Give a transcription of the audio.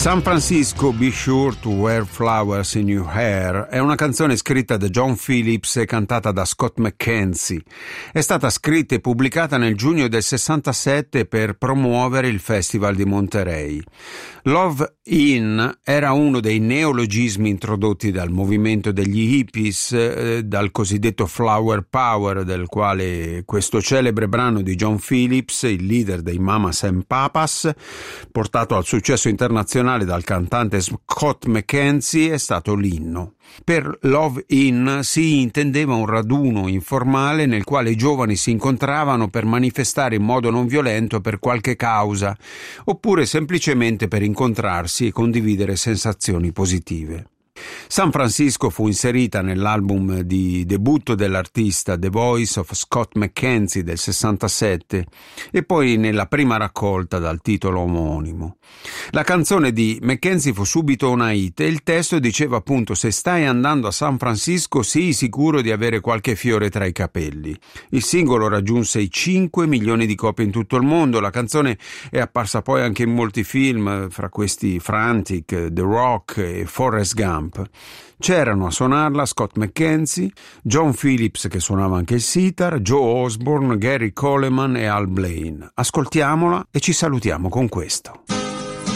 San Francisco, Be Sure to Wear Flowers in Your Hair è una canzone scritta da John Phillips e cantata da Scott McKenzie. È stata scritta e pubblicata nel giugno del 67 per promuovere il Festival di Monterey. Love In era uno dei neologismi introdotti dal movimento degli hippies, dal cosiddetto Flower Power, del quale questo celebre brano di John Phillips, il leader dei Mamas and Papas, portato al successo internazionale dal cantante Scott McKenzie, è stato l'inno. Per Love In si intendeva un raduno informale nel quale i giovani si incontravano per manifestare in modo non violento per qualche causa, oppure semplicemente per incontrarsi e condividere sensazioni positive. San Francisco fu inserita nell'album di debutto dell'artista The Voice of Scott McKenzie del 67 e poi nella prima raccolta dal titolo omonimo. La canzone di McKenzie fu subito una hit e il testo diceva appunto: se stai andando a San Francisco sii sicuro di avere qualche fiore tra i capelli. Il singolo raggiunse i 5 milioni di copie in tutto il mondo. La canzone è apparsa poi anche in molti film, fra questi Frantic, The Rock e Forrest Gump. C'erano a suonarla Scott McKenzie, John Phillips che suonava anche il sitar, Joe Osborne, Gary Coleman e Al Blaine. Ascoltiamola e ci salutiamo con questo.